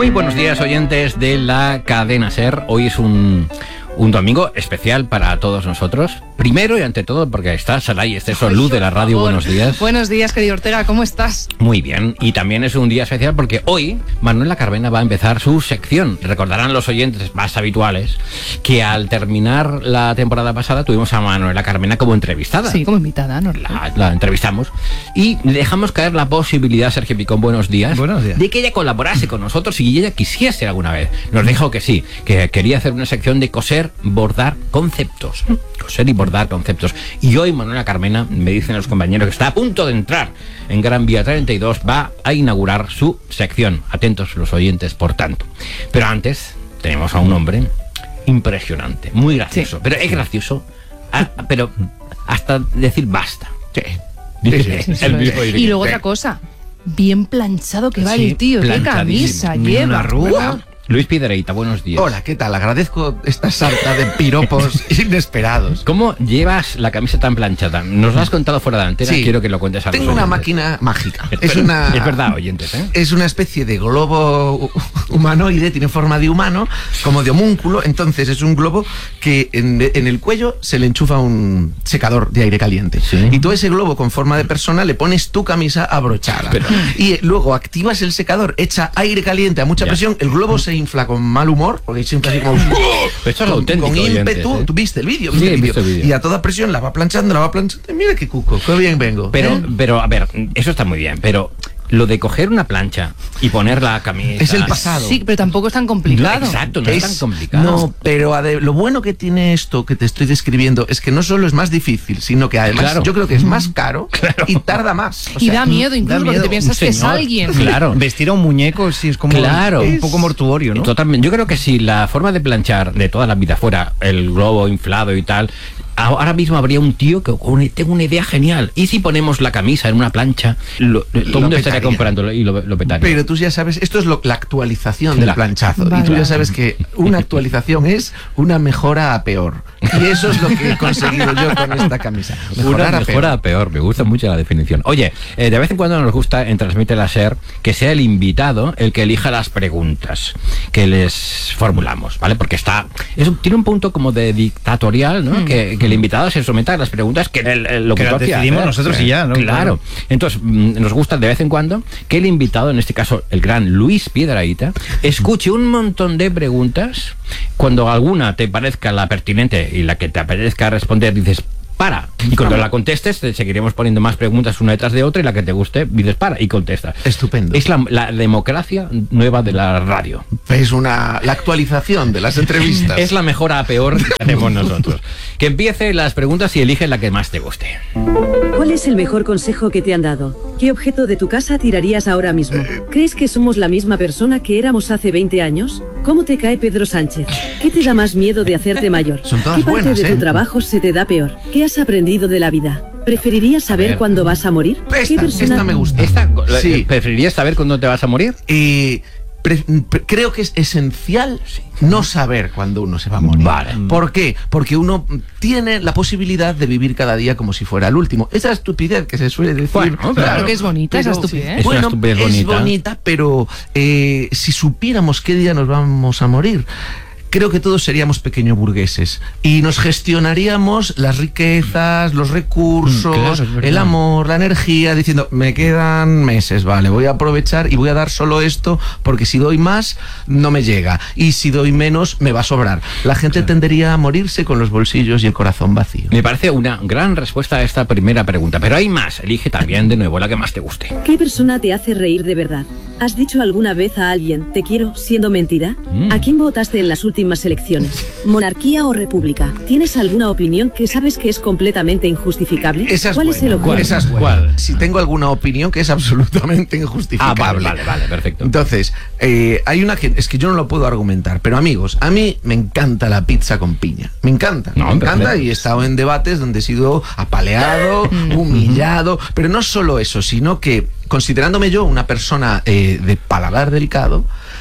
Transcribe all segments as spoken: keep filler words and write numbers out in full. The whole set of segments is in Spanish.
Muy buenos días, oyentes de la cadena SER. Hoy es un, un domingo especial para todos nosotros. Primero y ante todo porque está Saray Esteso, luz de la radio. Buenos días. Buenos días, querido Ortega, ¿cómo estás? Muy bien, y también es un día especial porque hoy Manuela Carmena va a empezar su sección. Recordarán los oyentes más habituales que al terminar la temporada pasada tuvimos a Manuela Carmena como entrevistada. Sí, como invitada, ¿no? La, la entrevistamos y le dejamos caer la posibilidad, Sergio Picón, buenos días, buenos días, de que ella colaborase con nosotros y ella quisiese alguna vez. Nos dijo que sí, que quería hacer una sección de coser, bordar conceptos. Coser y bordar conceptos. Y hoy Manuela Carmena, me dicen los compañeros, que está a punto de entrar en Gran Vía treinta y dos, va a inaugurar su sección. Atentos los oyentes, por tanto. Pero antes tenemos a un hombre impresionante, muy gracioso. Sí. Pero es gracioso, a, pero hasta decir basta. Sí. Sí, sí, sí, el mismo y luego otra cosa, bien planchado que va sí, el tío, qué camisa lleva. Una arruga. Luis Piedrahita, buenos días. Hola, ¿qué tal? Agradezco esta sarta de piropos inesperados. ¿Cómo llevas la camisa tan planchada? Nos lo has contado fuera de antena, sí. Quiero que lo cuentes a Tengo una máquina mágica. Es, es, una, es verdad, oyentes, ¿eh? Es una especie de globo humanoide, tiene forma de humano, como de homúnculo. Entonces es un globo que en, en el cuello se le enchufa un secador de aire caliente. ¿Sí? Y tú a ese globo con forma de persona le pones tu camisa abrochada. Pero... Y luego activas el secador, echa aire caliente a mucha ya. presión, el globo se infla con mal humor, porque siempre así como Esto es auténtico, con ímpetu, oyentes, ¿eh? Tú viste el vídeo, sí, y a toda presión la va planchando, la va planchando, y mira qué cuco, qué bien vengo. Pero, ¿eh? pero, a ver, eso está muy bien, pero lo de coger una plancha y poner la camisa... Es el pasado. Sí, pero tampoco es tan complicado. No, exacto, no es, es tan complicado. No, pero ade- lo bueno que tiene esto que te estoy describiendo es que no solo es más difícil, sino que además claro. yo creo que es más caro claro. y tarda más. O sea, y da miedo incluso, da miedo. Porque te piensas que es alguien. Claro. Vestir a un muñeco sí es como claro. un poco mortuorio, ¿no? Totalmente. Yo creo que si la forma de planchar de toda la vida fuera el globo inflado y tal... Ahora mismo habría un tío que tengo una idea genial. ¿Y si ponemos la camisa en una plancha? Lo, todo el mundo estaría comprándolo y lo, lo petaría. Pero tú ya sabes, esto es lo, la actualización sí, del la, planchazo. Vale. Y tú ya sabes que una actualización es una mejora a peor. Y eso es lo que he conseguido yo con esta camisa. Mejorar una mejora a peor. a peor. Me gusta mucho la definición. Oye, eh, de vez en cuando nos gusta en Transmite la SER que sea el invitado el que elija las preguntas que les formulamos, ¿vale? Porque está... Es, tiene un punto como de dictatorial, ¿no? Mm. Que, que el invitado se someta a las preguntas que el, el locutor que decidimos nosotros sí. y ya, ¿no? Claro. Entonces, nos gusta de vez en cuando que el invitado, en este caso el gran Luis Piedrahita, escuche un montón de preguntas. Cuando alguna te parezca la pertinente y la que te apetezca responder, dices para. Y cuando la contestes, te seguiremos poniendo más preguntas una detrás de otra y la que te guste, dices para y contestas. Estupendo. Es la, la democracia nueva de la radio. Es una la actualización de las entrevistas. Es la mejora a peor que tenemos nosotros. Que empiece las preguntas y elige la que más te guste. ¿Cuál es el mejor consejo que te han dado? ¿Qué objeto de tu casa tirarías ahora mismo? ¿Crees que somos la misma persona que éramos hace veinte años? ¿Cómo te cae Pedro Sánchez? ¿Qué te da más miedo de hacerte mayor? Son todas ¿Qué parte buenas, de ¿eh? tu trabajo se te da peor? ¿Qué has aprendido de la vida? ¿Preferirías saber cuándo vas a morir? Esta, ¿Qué persona... esta me gusta. Esta, sí. ¿Preferirías saber cuándo te vas a morir? Eh... Pre- pre- creo que es esencial sí. no saber cuándo uno se va a morir. Vale. ¿Por qué? Porque uno tiene la posibilidad de vivir cada día como si fuera el último. Esa estupidez que se suele decir. Bueno, claro, claro que es bonita esa estupidez. Es bueno, una estupidez bonita. Es bonita, pero eh, si supiéramos qué día nos vamos a morir, creo que todos seríamos pequeños burgueses y nos gestionaríamos las riquezas, los recursos, claro, el amor, la energía, diciendo, me quedan meses, vale, voy a aprovechar y voy a dar solo esto porque si doy más no me llega y si doy menos me va a sobrar. La gente claro. tendería a morirse con los bolsillos y el corazón vacío. Me parece una gran respuesta a esta primera pregunta, pero hay más. Elige también de nuevo la que más te guste. ¿Qué persona te hace reír de verdad? ¿Has dicho alguna vez a alguien, te quiero, siendo mentira? Mm. ¿A quién votaste en las últimas elecciones? ¿Monarquía o república? ¿Tienes alguna opinión que sabes que es completamente injustificable? Esa es ¿Cuál buena. es el objeto? Esa es buena. Si tengo alguna opinión que es absolutamente injustificable. Ah, vale, vale, vale, perfecto. Entonces, eh, hay una que es que yo no lo puedo argumentar, pero amigos, a mí me encanta la pizza con piña. Me encanta, no, me encanta perfecto. Y he estado en debates donde he sido apaleado, humillado, pero no solo eso, sino que considerándome yo una persona eh, de paladar delicado,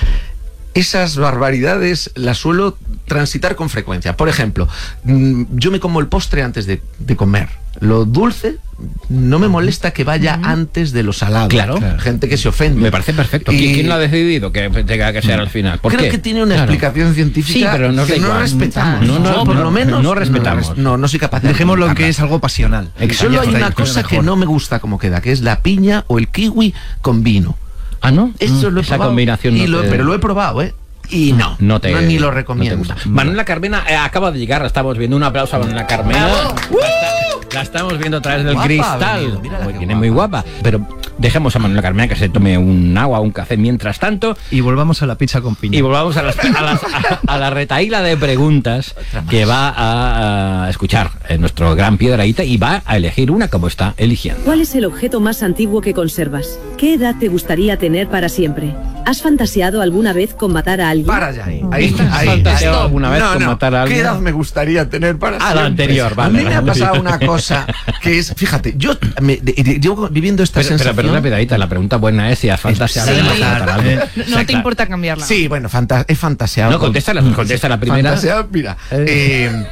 esas barbaridades las suelo transitar con frecuencia. Por ejemplo, yo me como el postre antes de, de comer. Lo dulce no me molesta que vaya uh-huh. antes de lo salado. Claro. Gente que se ofende. Me parece perfecto. Y... ¿Quién lo ha decidido que tenga que ser al final? ¿Por Creo qué? que tiene una claro. explicación científica sí, pero nos que no respetamos. No, no, no, por no, lo menos no respetamos. No, no soy capaz de Dejémoslo en que es algo pasional. Solo hay una cosa que no me gusta como queda, que es la piña o el kiwi con vino. Ah, ¿no? Eso lo he Esa probado, combinación. y No lo, te... Pero lo he probado, ¿eh? Y no, no, te, no ni lo recomiendo. No Manuela Carmena eh, acaba de llegar, la estamos viendo. Un aplauso a Manuela Carmena. ¡Uh! La estamos viendo a través del guapa, cristal. Mira, mira viene muy guapa. Pero dejemos a Manuela Carmena que se tome un agua, un café mientras tanto. Y volvamos a la pizza con piña. Y volvamos a, las, a, las, a, a la retahíla de preguntas que va a, a escuchar en nuestro gran Piedrahíta y va a elegir una como está eligiendo. ¿Cuál es el objeto más antiguo que conservas? ¿Qué edad te gustaría tener para siempre? ¿Has fantaseado alguna vez con matar a alguien? Para ya ahí. Ahí, ¿Has fantaseado alguna vez no, con no. matar a alguien? ¿Qué edad me gustaría tener para a siempre? la anterior, vale. A mí me vale. ha pasado una cosa que es, fíjate, yo me, de, de, llevo viviendo esta pero, sensación. Pero, pero una pedadita, la pregunta buena es si has fantaseado sí, de matar a alguien. No, no te importa cambiarla. Sí, bueno, fanta he fantaseado. No, contesta la, contesta la primera. Fantaseado, mira. Eh,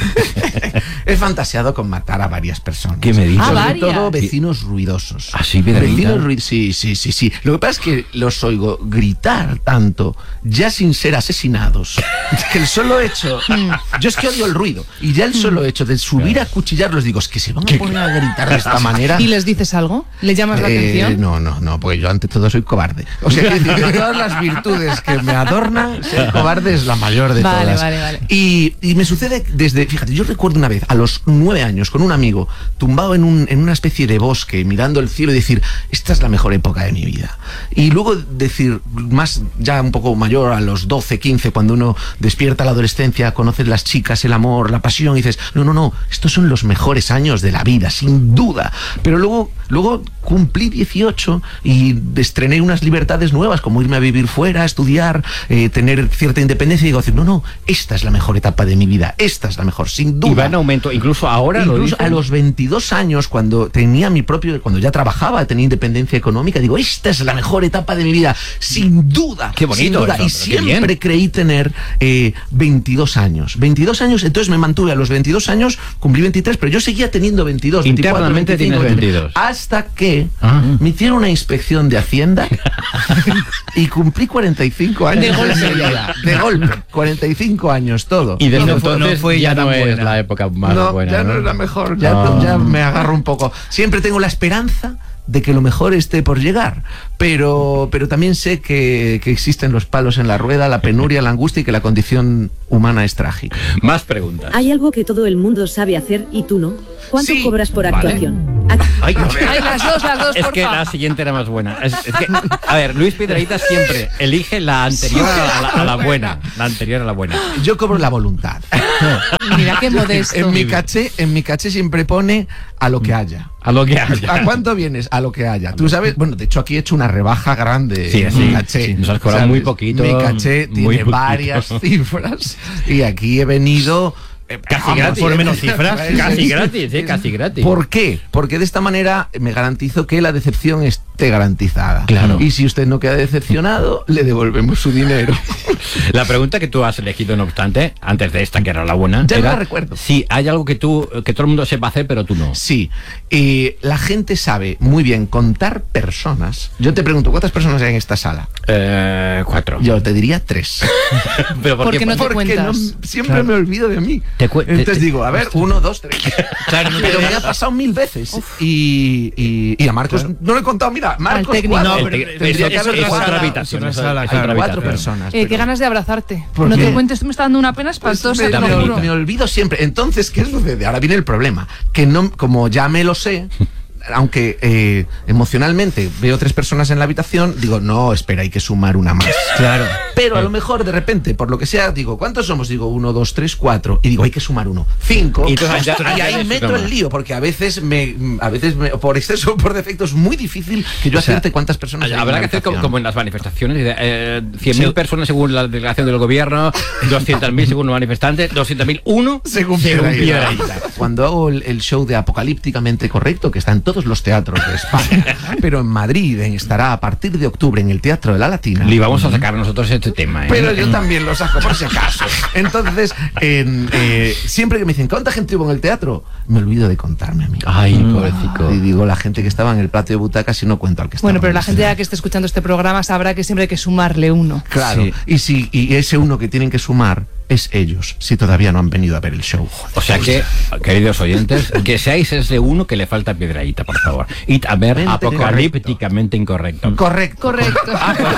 he fantaseado con matar a varias personas. ¿Qué me dices? Ah, Sobre varias. todo vecinos ruidosos. ¿Ah, sí, Pedrita? Vecinos ruidosos. Sí, sí, sí, sí. Lo que pasa es que los oigo gritar tanto, ya sin ser asesinados, que el solo hecho. Yo es que odio el ruido. Y ya el solo hecho de subir a cuchillarlos, digo, es que se van a poner a gritar de esta manera. ¿Y les dices algo? ¿Le llamas la Eh, atención? no, no, no, porque yo ante todo soy cobarde. O sea, quiero decir, de todas las virtudes que me adornan, ser cobarde es la mayor de Vale, todas. vale, vale. Y, y me sucede desde, fíjate, yo recuerdo una vez, a los nueve años, con un amigo, tumbado en, un, en una especie de bosque, mirando el cielo y decir, esta es la mejor época de mi vida. Y luego decir, más ya un poco mayor, a los doce, quince, cuando uno despierta la adolescencia, conoces las chicas, el amor, la pasión, y dices, no, no, no, estos son los mejores años de la vida, sin duda. Pero luego, luego cumplí dieciocho y estrené unas libertades nuevas, como irme a vivir fuera, estudiar, eh, tener cierta independencia, y digo, no, no, esta es la mejor etapa de mi vida, esta es la mejor, sin duda. Y va en aumento, incluso ahora Incluso lo dicen. a los veintidós años, cuando tenía mi propio, cuando ya trabajaba, tenía independencia económica, digo, esta es la mejor etapa de mi vida, sin duda. Qué bonito sin duda. eso, Y qué siempre bien. creí tener eh, veintidós años. veintidós años, entonces me mantuve a los veintidós años, cumplí veintitrés, pero yo seguía teniendo veintidós. Internamente veinticuatro, tienes veinticinco, veintidós. Hasta que Ah. me hicieron una inspección de Hacienda y cumplí cuarenta y cinco años. De golpe. vida. De golpe. cuarenta y cinco años, todo. Y desde No fue- entonces no fue ya ya no tan es buena. la época más no, buena. ya no, ¿no? es la mejor, ya, Ah. ya me agarro un poco. Siempre tengo la esperanza de que lo mejor esté por llegar, pero, pero también sé que, que existen los palos en la rueda, la penuria, la angustia y que la condición humana es trágica. Más preguntas. ¿Hay algo que todo el mundo sabe hacer y tú no? ¿Cuánto Sí. cobras por Vale. actuación? ¿A- Ay, no. Ay, las dos, las dos, Es por que favor. la siguiente era más buena. Es, es que, a ver, Luis Piedrahíta siempre elige la anterior a la, a la buena. La anterior a la buena. Yo cobro la voluntad. Mira qué modesto. En mi caché, en mi caché siempre pone a lo que haya. A lo que haya. ¿A cuánto vienes? A lo que haya. Tú sabes, bueno, de hecho aquí he hecho una rebaja grande. Sí, en sí, mi caché. sí, nos has cobrado ¿Sabes? muy poquito, Mi caché muy tiene poquito. varias cifras y aquí he venido eh, Casi vamos, gratis. por menos cifras. Casi gratis, ¿eh? Casi gratis. ¿Por qué? Porque de esta manera me garantizo que la decepción esté garantizada. Claro. Y si usted no queda decepcionado, le devolvemos su dinero. La pregunta que tú has elegido, no obstante, antes de esta, que era la buena, Ya no era la recuerdo. si hay algo que tú, que todo el mundo sepa hacer, pero tú no. Sí, eh, la gente sabe muy bien contar personas. Yo te pregunto, ¿cuántas personas hay en esta sala? Eh, cuatro. Yo te diría tres. Pero ¿por ¿Por qué? qué no te Porque cuentas? no, siempre me olvido de mí. Te cu- te- Entonces te- digo, a ver, uno, dos, tres. Claro, no te Pero me ves. ha pasado mil veces. Y, y, y a Marcos, no lo he contado, mira, Marcos técnico. cuatro. No, El pero te- Tendría eso- que eso haber es cuatro. otra habitación. otra eso- sala, es claro. otra Cuatro habitación. personas. Eh, qué pero- ganas de abrazarte. ¿Por No qué? te cuentes, tú me estás dando una pena espantosa, Pues te me, lo me- juro. me olvido siempre. Entonces, ¿qué sucede? Ahora viene el problema. Que no, como ya me lo sé, aunque eh, emocionalmente veo tres personas en la habitación, digo, no, espera, hay que sumar una más. Claro. Pero a lo mejor de repente, por lo que sea, digo, ¿cuántos somos? Digo, uno, dos, tres, cuatro. Y digo, hay que sumar uno. Cinco. Y Y, entonces ya- ya ahí eres meto suma. el lío, porque a veces me, a veces me- por exceso o por defecto es muy difícil que yo O sea, acierte cuántas personas hay en Habrá la que hacer como, habitación. como en las manifestaciones, eh, cien mil Sí. personas según la delegación del gobierno, doscientos mil según los manifestantes, doscientos mil uno Según Piedrahíta. Piedrahíta. Cuando hago el, el show de Apocalípticamente Correcto, que está en todos los teatros de España, pero en Madrid en- estará a partir de octubre en el Teatro de la Latina. Le íbamos a sacar nosotros este este tema, ¿eh? Pero yo también lo saco, por si acaso. Entonces, en, eh, siempre que me dicen, ¿cuánta gente hubo en el teatro? Me olvido de contarme a mí. Ay, pobrecito. Y digo, la gente que estaba en el plató de butacas y no cuento al que estaba. Bueno, pero en la el gente escenario. que esté escuchando este programa sabrá que siempre hay que sumarle uno. Claro, Sí. y, si, y ese uno que tienen que sumar es ellos, si todavía no han venido a ver el show. O sea que, queridos oyentes, que seáis ese uno que le falta Piedrahíta, por favor. Y a ver Mente Apocalípticamente Incorrecto. Correcto. Correcto.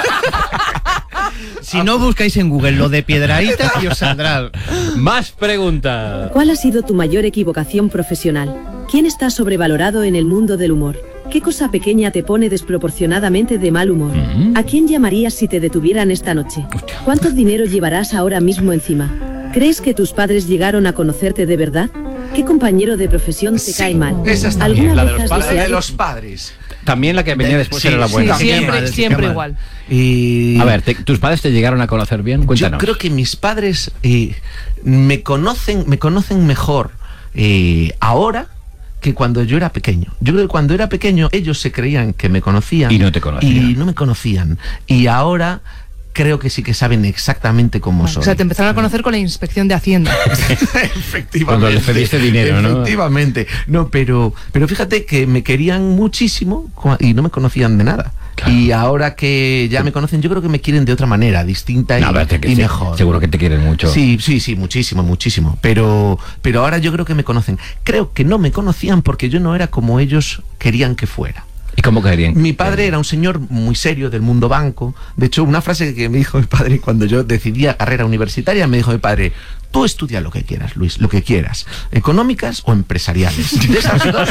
Si no buscáis en Google lo de Piedrahíta y os saldrá. Más preguntas. ¿Cuál ha sido tu mayor equivocación profesional? ¿Quién está sobrevalorado en el mundo del humor? ¿Qué cosa pequeña te pone desproporcionadamente de mal humor? Mm. ¿A quién llamarías si te detuvieran esta noche? ¿Cuánto dinero llevarás ahora mismo encima? ¿Crees que tus padres llegaron a conocerte de verdad? ¿Qué compañero de profesión te cae mal? Esa está bien, la de los vez has padres. La de deseado- los padres. También la que venía De- después sí, era la sí, buena. sí. Siempre, mal, siempre qué mal. igual. Y... A ver, te- ¿tus padres te llegaron a conocer bien? Cuéntanos. Yo creo que mis padres eh, me conocen, me conocen mejor eh, ahora que cuando yo era pequeño. Yo creo que cuando era pequeño ellos se creían que me conocían. Y no te conocían. Y no me conocían. Y ahora creo que sí que saben exactamente cómo soy. O sea, te empezaron a conocer con la inspección de Hacienda. Efectivamente. Cuando les pediste dinero, ¿no? Efectivamente. No, pero, pero fíjate que me querían muchísimo cua- y no me conocían de nada. Claro. Y ahora que ya me conocen, yo creo que me quieren de otra manera, distinta y, No, vete que y sí, mejor. seguro que te quieren mucho. Sí, sí, sí, muchísimo, muchísimo. Pero, pero ahora yo creo que me conocen. Creo que no me conocían porque yo no era como ellos querían que fuera. ¿Y cómo querían? Mi padre era un señor muy serio del mundo banco. De hecho, una frase que me dijo mi padre cuando yo decidía carrera universitaria, me dijo mi padre: tú estudia lo que quieras, Luis, lo que quieras. Económicas o empresariales. De esas dos,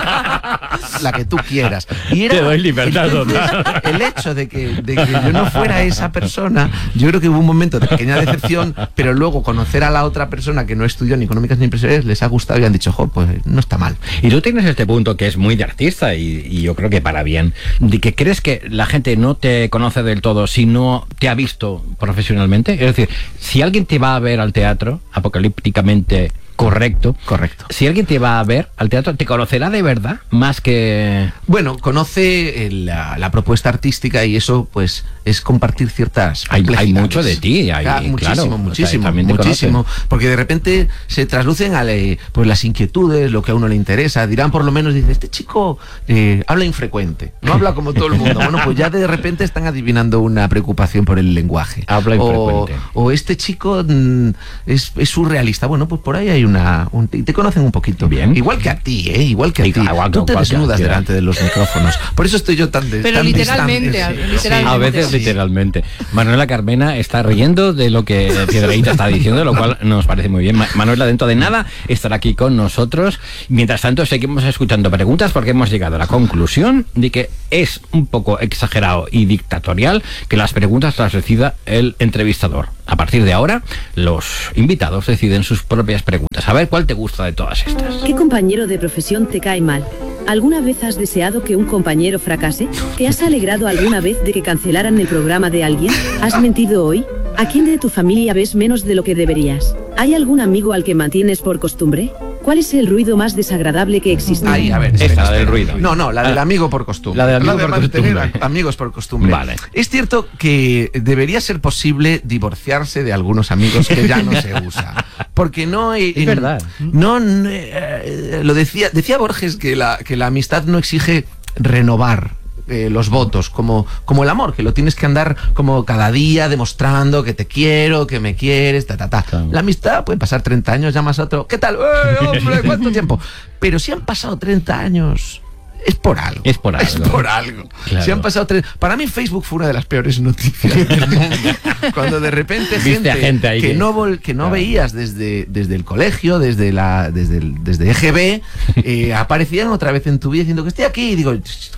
la que tú quieras. Y era, Te doy libertad entonces, total. el hecho de que, de que yo no fuera esa persona, yo creo que hubo un momento de pequeña decepción, pero luego conocer a la otra persona que no estudió ni económicas ni empresariales les ha gustado y han dicho, jo, pues no está mal. Y tú tienes este punto que es muy de artista y, y yo creo que para bien, de que crees que la gente no te conoce del todo si no te ha visto profesionalmente. Es decir, si alguien te va a ver al teatro, apocalípticamente correcto, Correcto. si alguien te va a ver al teatro, ¿te conocerá de verdad? Más que... Bueno, conoce eh, la, la propuesta artística y eso pues es compartir ciertas Hay- hay complejidades. mucho de ti, hay- Claro, muchísimo, claro, o sea, muchísimo, también te muchísimo, conocen. porque de repente se traslucen a le- pues las inquietudes, lo que a uno le interesa, dirán por lo menos, dice, este chico eh, habla infrecuente, no habla como todo el mundo. Bueno, pues ya de repente están adivinando una preocupación por el lenguaje. Habla o, infrecuente. o este chico mm, es, es surrealista. Bueno, pues por ahí hay una... un- y te conocen un poquito. Bien. Igual que a ti, ¿eh? Igual que a Y- ti. igual que Tú te cualquiera. desnudas delante de los micrófonos. Por eso estoy yo tan de, Pero tan literalmente, distante, sí. literalmente. A veces Sí. literalmente. Manuela Carmena está riendo de lo que Piedrahíta está diciendo, lo cual nos parece muy bien. Ma- Manuela dentro de nada estará aquí con nosotros. Mientras tanto seguimos escuchando preguntas porque hemos llegado a la conclusión de que es un poco exagerado y dictatorial que las preguntas las decida el entrevistador. A partir de ahora, los invitados deciden sus propias preguntas. A ver cuál te gusta de todas estas. ¿Qué compañero de profesión te cae mal? ¿Alguna vez has deseado que un compañero fracase? ¿Te has alegrado alguna vez de que cancelaran el programa de alguien? ¿Has mentido hoy? ¿A quién de tu familia ves menos de lo que deberías? ¿Hay algún amigo al que mantienes por costumbre? ¿Cuál es el ruido más desagradable que existe? Ahí, a ver, Esta, espera, la del espera. ruido. No, no, la del Ah. amigo por costumbre. La del amigo por mantener costumbre. a- Amigos por costumbre. Vale. Es cierto que debería ser posible divorciarse de algunos amigos que ya no se usa. Porque no... eh, Es verdad. No, no, eh, lo decía, decía Borges que la, que la amistad no exige renovar eh, los votos, como, como el amor, que lo tienes que andar como cada día demostrando que te quiero, que me quieres, ta, ta, ta. Claro. La amistad puede pasar treinta años, llamas a otro, ¿qué tal? ¡Eh, hombre, cuánto tiempo! Pero si han pasado treinta años, es por algo. Es por algo. Es por algo. Claro. Si han pasado tres... Para mí Facebook fue una de las peores noticias del mundo. Cuando de repente Viste gente, a gente ahí que, que- no vol- que no Claro. veías desde, desde el colegio, desde la desde el, desde E G B, eh, aparecían otra vez en tu vida diciendo que estoy aquí. Y digo,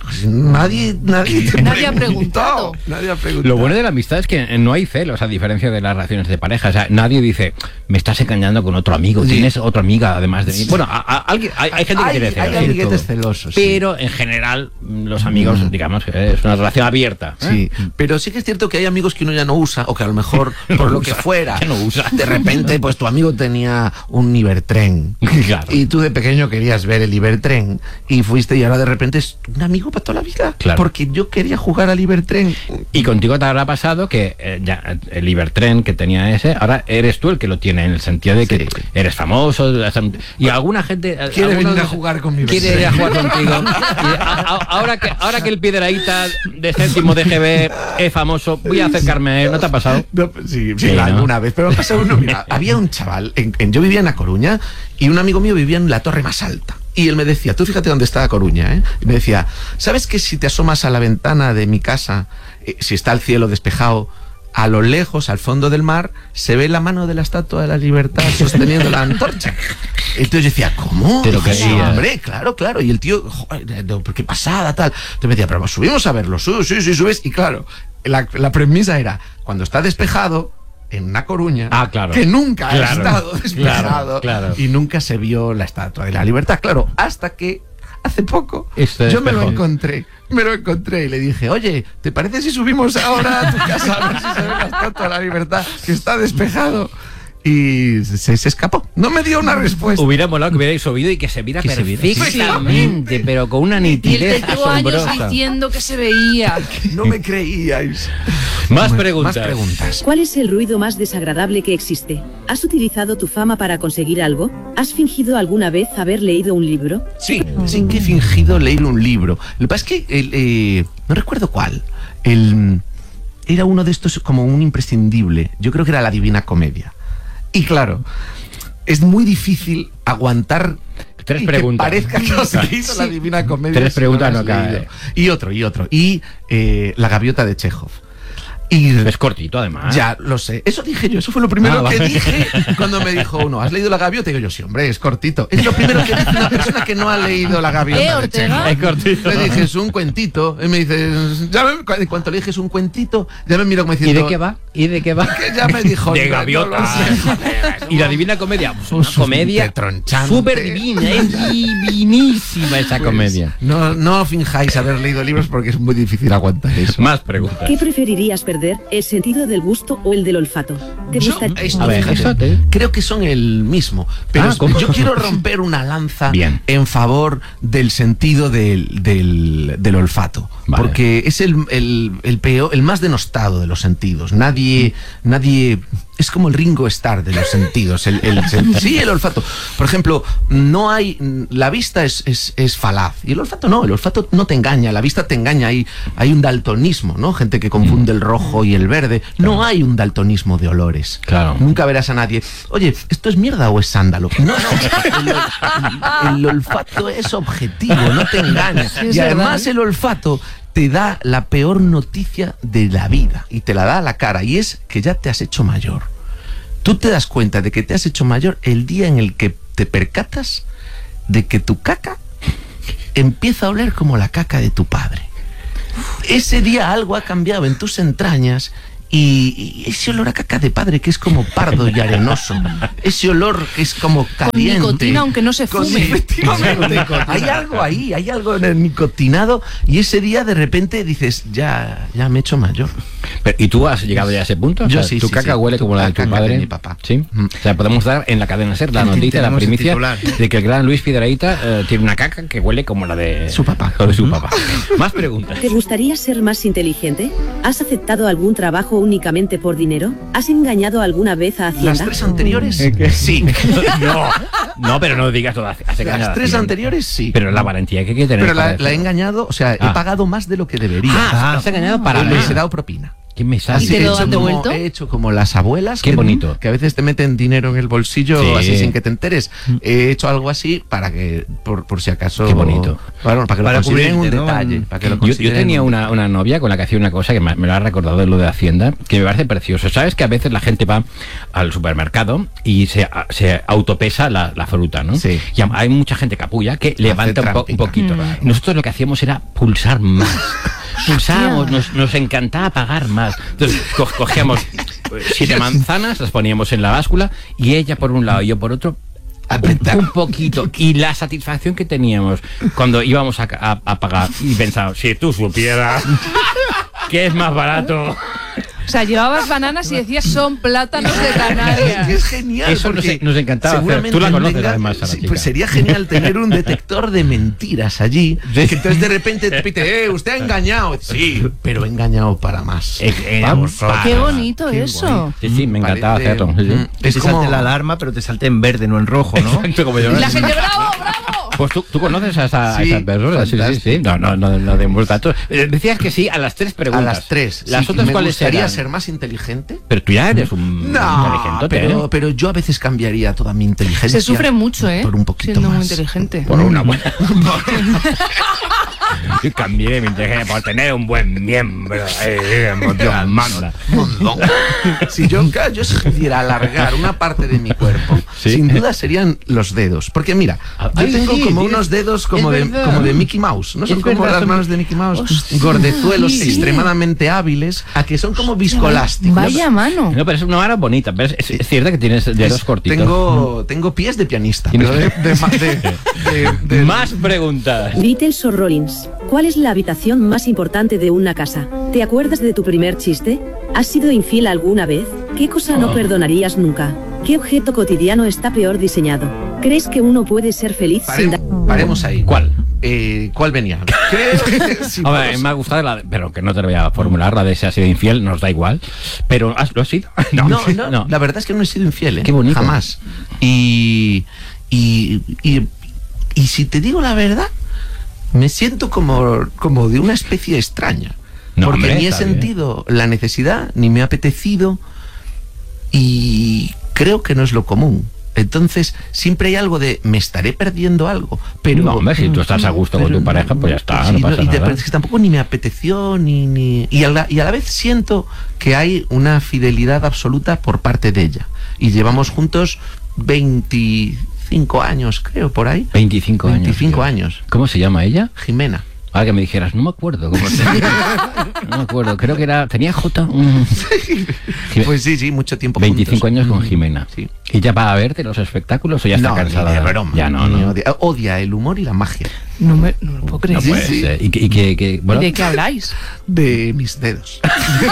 nadie, nadie, te Nadie ha preguntó. preguntado. Nadie ha preguntado. Lo bueno de la amistad es que no hay celos, a diferencia de las relaciones de pareja. O sea, nadie dice, me estás engañando con otro amigo, Sí. tienes otra amiga además de mí. Bueno, a- a- alguien, hay, hay gente que hay, tiene celos. hay sí, amiguetes todo. celosos. sí. Pero en general, los amigos, mm. digamos, es una relación abierta. ¿eh? Sí, pero sí que es cierto que hay amigos que uno ya no usa, o que a lo mejor, por no lo usa, que fuera, que no usa. de repente, pues tu amigo tenía un Ibertren. Claro. Y tú de pequeño querías ver el Ibertren. Y fuiste y ahora de repente es un amigo para toda la vida. Claro. Porque yo quería jugar al Ibertren. Y contigo te habrá pasado que eh, ya, el Ibertren que tenía ese, ahora eres tú el que lo tiene, en el sentido de que sí. eres famoso. Y alguna gente... Quiere venir a jugar con mi Quiere ir a jugar contigo. Y a, a, ahora, que, ahora que el Piedrahíta de séptimo de G B es famoso, voy a acercarme a él. ¿No te ha pasado? No, sí, sí, sí ¿no? alguna vez. Pero me ha pasado uno. Mira, había un chaval, en, en, yo vivía en A Coruña y un amigo mío vivía en la torre más alta. Y él me decía, tú fíjate dónde está A Coruña, ¿eh? Y me decía, ¿sabes que si te asomas a la ventana de mi casa, eh, si está el cielo despejado, a lo lejos, al fondo del mar, se ve la mano de la Estatua de la Libertad sosteniendo la antorcha? Entonces yo decía, ¿cómo? Te lo creía. Hombre, claro, claro. Y el tío, joder, qué pasada, tal. Entonces me decía, pero subimos a verlo, sí, sí, sí, subes. Y claro, la, la premisa era, cuando está despejado, en una Coruña, ah, claro. que nunca claro, ha estado despejado, claro, claro. y nunca se vio la Estatua de la Libertad. Claro, hasta que hace poco Esto yo me lo encontré, me lo encontré y le dije, oye, ¿te parece si subimos ahora a tu casa a ver si se ve la Estatua de la Libertad, que está despejado? Y se, se escapó. No me dio una respuesta. Hubiera molado que hubierais subido y que se viera que perfectamente, sí. pero con una nitidez asombrosa. Años diciendo que se veía. No me creíais. Más preguntas. Más preguntas. ¿Cuál es el ruido más desagradable que existe? ¿Has utilizado tu fama para conseguir algo? ¿Has fingido alguna vez haber leído un libro? Sí, sí que he fingido leer un libro. Lo que pasa es que el, eh, no recuerdo cuál. El, era uno de estos como un imprescindible. Yo creo que era La Divina Comedia. Y claro, es muy difícil aguantar Tres y preguntas. que parezca que has leído La Divina Comedia. Tres si preguntas no no cae. Y otro, y otro. Y eh, La Gaviota de Chekhov. Y es cortito, además. Ya, lo sé. Eso dije yo. Eso fue lo primero ah, que vale. dije cuando me dijo uno, ¿has leído La Gaviota? Y digo yo, sí, hombre, es cortito. Es lo primero que dice una persona que no ha leído La Gaviota ¿Eh, de Chekhov. Es cortito. Le dije, es un cuentito. Y me dice, ya me, en cuanto le dije, es un cuentito, ya me miró como diciendo... ¿Y de qué va? ¿Y de qué va? Que ya me dijo... de no, Gaviota. no lo sé. Y La Divina Comedia, pues una Uf, comedia tronchante. súper divina, es divinísima esa Pues, comedia. No, no finjáis haber leído libros porque es muy difícil aguantar eso. Más preguntas. ¿Qué preferirías perder, el sentido del gusto o el del olfato? ¿Te Yo, gustaría... esto, A ver, fíjate, eso te- creo que son el mismo, pero Ah, ¿cómo? yo quiero romper una lanza Bien. en favor del sentido del, del, del olfato, Vale. porque es el, el, el peor, el más denostado de los sentidos. Nadie, nadie es como el Ringo Starr de los sentidos. El, el, el- sí, el olfato. Por ejemplo, no hay, la vista es, es, es falaz y el olfato no. El olfato no te engaña, la vista te engaña. Hay, hay un daltonismo, ¿no? Gente que confunde el rojo y el verde. No hay un daltonismo de olores. Claro. Nunca verás a nadie, oye, ¿esto es mierda o es sándalo? No, no. El, el olfato es objetivo, no te engaña. Sí, es y además verdad. el olfato te da la peor noticia de la vida y te la da a la cara, y es que ya te has hecho mayor. Tú te das cuenta de que te has hecho mayor el día en el que te percatas de que tu caca empieza a oler como la caca de tu padre. Ese día algo ha cambiado en tus entrañas y, y ese olor a caca de padre que es como pardo y arenoso, ese olor que es como caliente, Con nicotina, aunque no se Con- fume. efectivamente. Hay algo ahí, hay algo en el nicotinado, y ese día de repente dices, ya, ya me he hecho mayor. Pero, ¿y tú has llegado ya a ese punto? O Yo sea, sí, tu sí, caca sí. huele Tu como la de tu caca de padre. mi papá. Sí. Mm. O sea, podemos dar en la cadena SER la noticia, la Tenemos el primicia titular. de que el gran Luis Piedrahíta eh, tiene una caca que huele como la de Su papá. o de su papá. Más preguntas. ¿Te gustaría ser más inteligente? ¿Has aceptado algún trabajo únicamente por dinero? ¿Has engañado alguna vez a Hacienda? Las tres anteriores, sí. No, no, pero no digas todo. Has engañado Las a tres Hacienda. anteriores, sí. Pero la valentía que hay que tener. Pero para la, la he decirlo. engañado, o sea, Ah. he pagado más de lo que debería. Ah, has engañado para les nada. he dado propina. ¿Qué me ¿Y sale? te he, lo hecho han como, devuelto? he hecho como las abuelas. Qué que, bonito. Que a veces te meten dinero en el bolsillo Sí. así sin que te enteres. He hecho algo así para que, por, por si acaso... Qué bonito. Bueno, para que Para lo consideren un cubrirte, ¿no? detalle. Para que lo Yo, yo consideren tenía un una, una novia con la que hacía una cosa que me, me lo ha recordado de lo de Hacienda, que me parece precioso. Sabes que a veces la gente va al supermercado y se, a- se autopesa la, la fruta, ¿no? Sí. Y hay mucha gente capulla que levanta un, po- un trampica. poquito. Mm. Nosotros lo que hacíamos era pulsar más. Pulsábamos, nos, nos encantaba pagar más. Entonces co- cogíamos eh, siete manzanas, las poníamos en la báscula y ella por un lado y yo por otro. Apretar. Un, un poquito. Y la satisfacción que teníamos cuando íbamos a, a, a pagar y pensábamos, si tú supieras que es más barato. O sea, llevabas bananas y decías son plátanos de Canarias. Es genial. Eso nos, nos encantaba hacer. Tú la conoces tenga, además a la chica. Pues sería genial tener un detector de mentiras allí. Sí. Que entonces de repente te pite, eh, usted ha engañado. Sí, pero he engañado para más. Eh, eh, Vamos, para Qué bonito qué eso. Bonito. Sí, sí, me encantaba Parece, hacerlo. Sí, sí. Es te como... salte la alarma, pero te salte en verde, no en rojo, ¿no? Exacto, como yo. Y la gente, bravo, bravo. Pues tú, tú conoces a, esa, sí, a esas personas. Sí, sí, sí. No, no, no, no demos datos. Decías que sí a las tres preguntas. A las tres. Las sí, otras me cuáles gustaría eran? ser más inteligente. Pero tú ya eres un no, inteligente. Pero, pero yo a veces cambiaría toda mi inteligencia. Se sufre mucho, ¿eh? Por un poquito Siendo más. muy inteligente. Por una buena. Yo cambié mi inteligencia por tener un buen miembro. Eh, Dios manda. Si yo, yo quisiera alargar una parte de mi cuerpo, ¿sí? Sin duda serían los dedos. Porque mira, yo Ay, tengo sí, como sí, unos dedos como de, como de Mickey Mouse. No son es como verdad, las manos de Mickey Mouse. Hostia, gordezuelos sí. extremadamente hábiles, a que son como viscolásticos. Vaya mano. No, pero es una mano bonita. Pero es, es cierto que tienes dedos es, cortitos. Tengo, tengo pies de pianista. Pero de, de, de, de, de, Más preguntas. Beatles o Rollins. ¿Cuál es la habitación más importante de una casa? ¿Te acuerdas de tu primer chiste? ¿Has sido infiel alguna vez? ¿Qué cosa no perdonarías nunca? ¿Qué objeto cotidiano está peor diseñado? ¿Crees que uno puede ser feliz Paremos, sin... paremos ahí. ¿Cuál? Eh, ¿Cuál venía? ¿Crees que, si a ver, me ha gustado la de, pero que no te lo voy a formular, la de si has sido infiel, nos da igual. Pero ¿has, ¿lo has sido? No, no, no, no. La verdad es que no he sido infiel, ¿eh? Qué bonito. Jamás. Y, y, y, y si te digo la verdad, me siento como, como de una especie extraña. No, porque hombre, ni he sentido bien. La necesidad, ni me ha apetecido, y creo que no es lo común. Entonces, siempre hay algo de, me estaré perdiendo algo. Pero no, hombre, si tú estás a gusto con tu pareja, pues ya está, sí, no pasa no, y nada. de, es que tampoco ni me apeteció, ni... ni y, a la, y a la vez siento que hay una fidelidad absoluta por parte de ella. Y llevamos juntos veinticinco años, creo, por ahí. veinticinco años. veinticinco años. ¿Cómo se llama ella? Jimena. Ahora que me dijeras, no me acuerdo cómo se llama. No me acuerdo, creo que era... ¿Tenía J? Mm. Pues sí, sí, mucho tiempo veinticinco juntos. años con Jimena. Sí. ¿Y ya va a verte los espectáculos o ya está no, cansada? Ni de broma. Ya no, no. Odia, odia el humor y la magia. No me no lo puedo creer. No puede sí, ser. ¿Y, y, que, que, bueno? ¿Y de qué habláis? De mis dedos.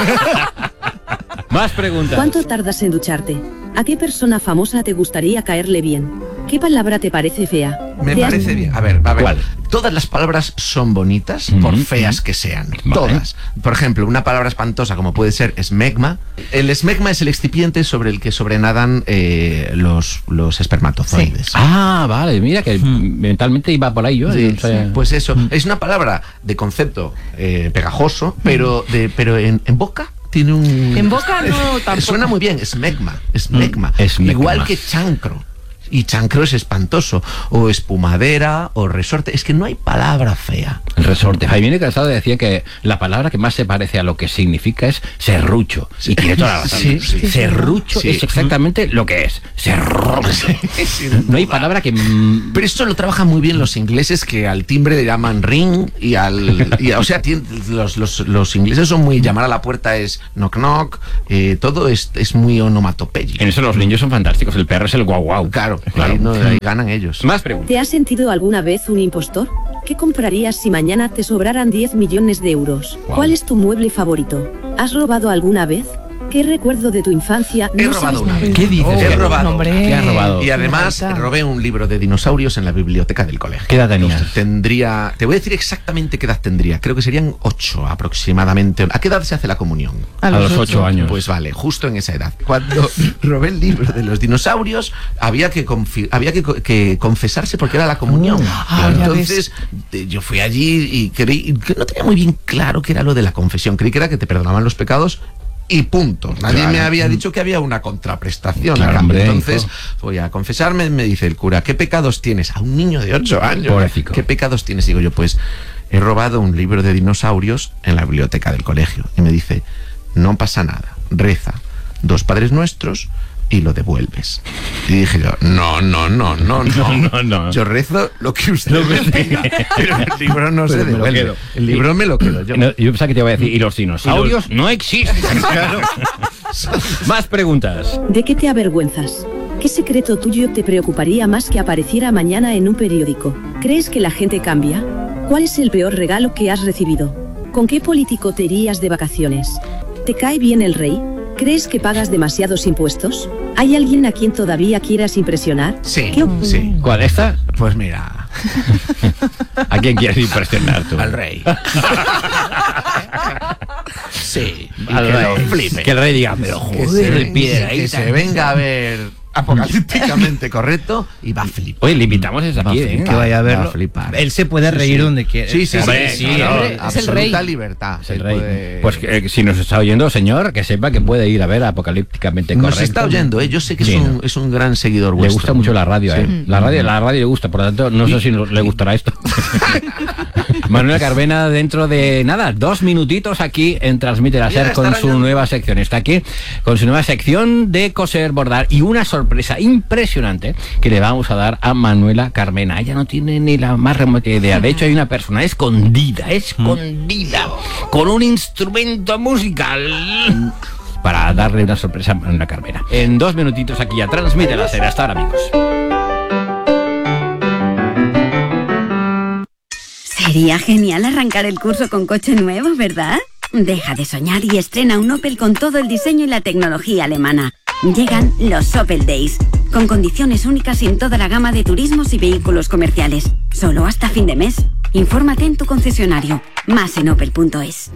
Más preguntas. ¿Cuánto tardas en ducharte? ¿A qué persona famosa te gustaría caerle bien? ¿Qué palabra te parece fea? Me ¿Te parece has... bien. A ver, a ver. ¿Cuál? Todas las palabras son bonitas, Mm-hmm. por feas que sean. Vale. Todas. Por ejemplo, una palabra espantosa como puede ser esmegma. El esmegma es el excipiente sobre el que sobrenadan eh, los, los espermatozoides. Sí. Ah, vale. Mira que hmm. mentalmente iba por ahí yo. Sí, no sé. sí. Pues eso. Hmm. Es una palabra de concepto eh, pegajoso, pero, de, pero en, en boca... Tiene un... En boca no tampoco. Suena muy bien, esmegma, esmegma. Mm, esmegma. Igual que chancro. Y chancro es espantoso. O espumadera, o resorte. Es que no hay palabra fea. El resorte. Jaime Casado decía que la palabra que más se parece a lo que significa es serrucho. Sí. Y tiene toda la razón. Sí, sí, serrucho sí. es exactamente lo que es. Serrucho. Sí, no hay palabra que... Pero esto lo trabajan muy bien los ingleses, que al timbre le llaman ring. Y al... Y, o sea, los, los, los ingleses son muy... Llamar a la puerta es knock knock. Eh, todo es, es muy onomatopéyico. En eso los niños son fantásticos. El perro es el guau guau. Claro. Claro, ahí, no, ahí ganan ellos. Más preguntas. ¿Te has sentido alguna vez un impostor? ¿Qué comprarías si mañana te sobraran diez millones de euros? Wow. ¿Cuál es tu mueble favorito? ¿Has robado alguna vez? ¿Qué recuerdo de tu infancia He no robado sabes una vez. ¿Qué dices? Oh, he robado. Hombre. ¿Qué has robado? Y además robé un libro de dinosaurios en la biblioteca del colegio. ¿Qué edad tenías? Tendría... Te voy a decir exactamente qué edad tendría. Creo que serían ocho aproximadamente. ¿A qué edad se hace la comunión? A, a los, los ocho años. Pues vale, justo en esa edad. Cuando robé el libro de los dinosaurios, había que, confi- había que, que confesarse porque era la comunión. Ah, Entonces, yo fui allí y creí que no tenía muy bien claro qué era lo de la confesión. Creí que era que te perdonaban los pecados y punto. Nadie claro. me había dicho que había una contraprestación. Claro, hombre, Entonces voy a confesarme, me dice el cura, ¿qué pecados tienes? A un niño de ocho años. Pobrecito. ¿Qué pecados tienes? Digo yo, pues he robado un libro de dinosaurios en la biblioteca del colegio. Y me dice, no pasa nada, reza dos Padres Nuestros y lo devuelves. Y dije yo, no, no, no, no, no, no, no. Yo rezo lo que usted no me diga, pero el libro no pero se devuelve. El libro me lo quedo yo. No, yo pensaba que te iba a decir, y los dinosaurios ¿Y los... no existen. Claro. Más preguntas. ¿De qué te avergüenzas? ¿Qué secreto tuyo te preocuparía más que apareciera mañana en un periódico? ¿Crees que la gente cambia? ¿Cuál es el peor regalo que has recibido? ¿Con qué político te irías de vacaciones? ¿Te cae bien el rey? ¿Crees que pagas demasiados impuestos? ¿Hay alguien a quien todavía quieras impresionar? Sí, ¿Qué sí. ¿Cuál esta? Pues mira, ¿A quién quieres impresionar tú? al rey. Sí, y Al que rey. lo flipe. Que el rey diga, pero Que joder, se, el Piedrahíta. que se venga a ver apocalípticamente correcto y va a flipar. Oye, le invitamos desde Va a aquí, ¿eh? flipar, Que vaya a va verlo. a flipar. Él se puede reír sí. donde quiera. Sí, sí, Hombre, sí, sí, claro, hombre, es el rey. absoluta libertad. Es el Él rey. puede- Pues que, eh, si nos está oyendo, señor, que sepa que puede ir a ver Apocalípticamente Nos Correcto. está oyendo, ¿eh? Yo sé que Sí, es, un, ¿no? es un gran seguidor Le vuestro. gusta mucho la radio, Sí. ¿eh? La radio, la radio le gusta, por lo tanto, no sé si no- le gustará esto. Manuela Carmena, dentro de nada, dos minutitos aquí en Transmite la Ya SER con estará su ya. nueva sección. Está aquí con su nueva sección de coser, bordar y una sorpresa impresionante que le vamos a dar a Manuela Carmena. Ella no tiene ni la más remota idea. De hecho, hay una persona escondida, escondida, con un instrumento musical para darle una sorpresa a Manuela Carmena. En dos minutitos aquí a Transmite la SER. Hasta ahora, amigos. Sería genial arrancar el curso con coche nuevo, ¿verdad? Deja de soñar y estrena un Opel con todo el diseño y la tecnología alemana. Llegan los Opel Days, con condiciones únicas en toda la gama de turismos y vehículos comerciales. Solo hasta fin de mes. Infórmate en tu concesionario. Más en opel punto es.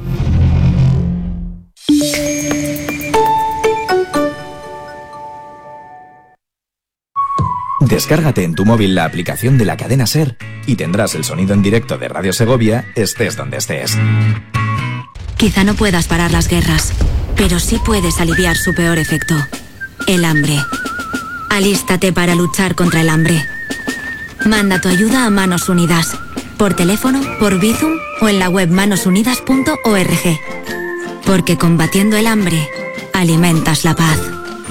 Descárgate en tu móvil la aplicación de la cadena SER y tendrás el sonido en directo de Radio Segovia, estés donde estés. Quizá no puedas parar las guerras, pero sí puedes aliviar su peor efecto, el hambre. Alístate para luchar contra el hambre. Manda tu ayuda a Manos Unidas, por teléfono, por Bizum o en la web manos unidas punto org. Porque combatiendo el hambre, alimentas la paz.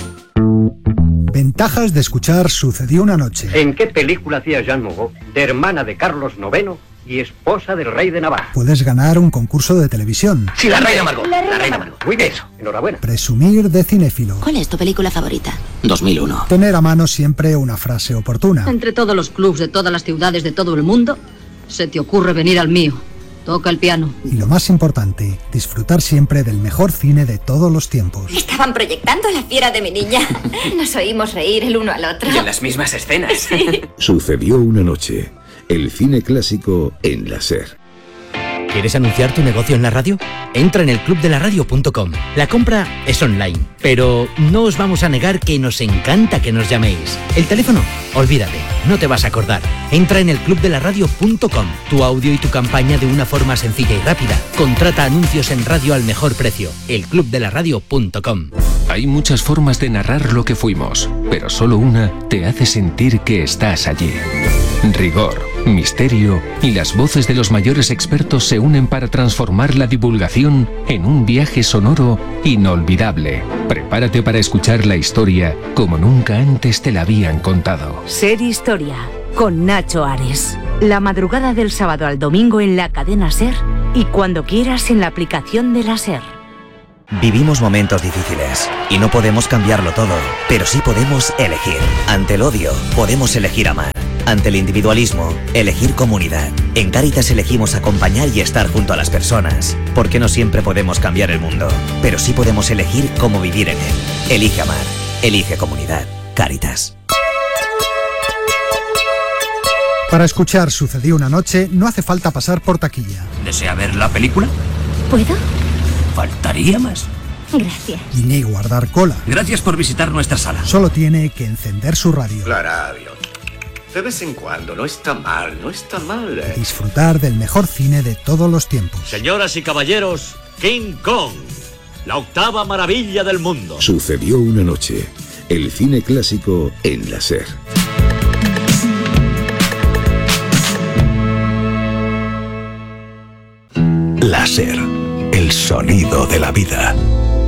Ventajas de escuchar Sucedió una noche. ¿En qué película hacía Jean Moreau, de hermana de Carlos noveno y esposa del rey de Navarra? Puedes ganar un concurso de televisión. Sí, la reina Margot. La reina Margot. Muy bien, eso. Enhorabuena. Presumir de cinéfilo. ¿Cuál es tu película favorita? dos mil uno. Tener a mano siempre una frase oportuna. Entre todos los clubs de todas las ciudades de todo el mundo, se te ocurre venir al mío. Toca el piano. Y lo más importante, disfrutar siempre del mejor cine de todos los tiempos. Estaban proyectando La fiera de mi niña. Nos oímos reír el uno al otro. Y en las mismas escenas. Sí. Sucedió una noche. El cine clásico en la SER. ¿Quieres anunciar tu negocio en la radio? Entra en el club de la radio punto com. La compra es online, pero no os vamos a negar que nos encanta que nos llaméis. El teléfono, olvídate, no te vas a acordar. Entra en el club de la radio punto com. Tu audio y tu campaña de una forma sencilla y rápida. Contrata anuncios en radio al mejor precio. el club de la radio punto com. Hay muchas formas de narrar lo que fuimos, pero solo una te hace sentir que estás allí. Rigor, misterio y las voces de los mayores expertos se unen para transformar la divulgación en un viaje sonoro inolvidable. Prepárate para escuchar la historia como nunca antes te la habían contado. SER Historia, con Nacho Ares. La madrugada del sábado al domingo en la cadena SER y cuando quieras en la aplicación de la SER. Vivimos momentos difíciles y no podemos cambiarlo todo, pero sí podemos elegir. Ante el odio, podemos elegir amar. Ante el individualismo, elegir comunidad. En Cáritas elegimos acompañar y estar junto a las personas, porque no siempre podemos cambiar el mundo, pero sí podemos elegir cómo vivir en él. Elige amar, elige comunidad. Cáritas. Para escuchar Sucedió una noche, no hace falta pasar por taquilla. ¿Desea ver la película? ¿Puedo? Faltaría más. Gracias. Y ni guardar cola. Gracias por visitar nuestra sala. Solo tiene que encender su radio. La radio. De vez en cuando, no está mal, no está mal. ¿eh? Disfrutar del mejor cine de todos los tiempos. Señoras y caballeros, King Kong, la octava maravilla del mundo. Sucedió una noche. El cine clásico en la SER. La SER, el sonido de la vida.